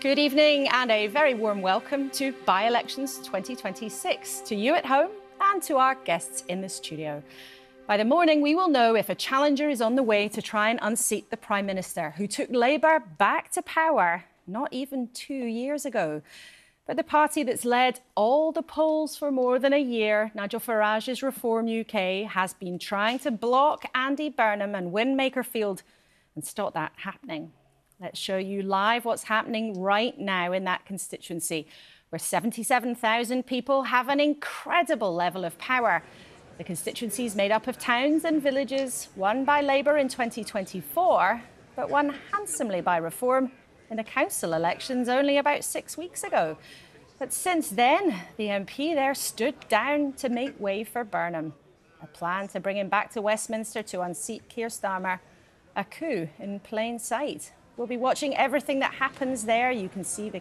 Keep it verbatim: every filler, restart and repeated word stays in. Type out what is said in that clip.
Good evening and a very warm welcome to By-Elections twenty twenty-six, to you at home and to our guests in the studio. By the morning, we will know if a challenger is on the way to try and unseat the Prime Minister, who took Labour back to power not even two years ago. But the party that's led all the polls for more than a year, Nigel Farage's Reform U K, has been trying to block Andy Burnham and win Makerfield and stop that happening. Let's show you live what's happening right now in that constituency, where seventy-seven thousand people have an incredible level of power. The constituency is made up of towns and villages, won by Labour in twenty twenty-four, but won handsomely by Reform in the council elections only about six weeks ago. But since then, the M P there stood down to make way for Burnham. A plan to bring him back to Westminster to unseat Keir Starmer. A coup in plain sight. We'll be watching everything that happens there. You can see the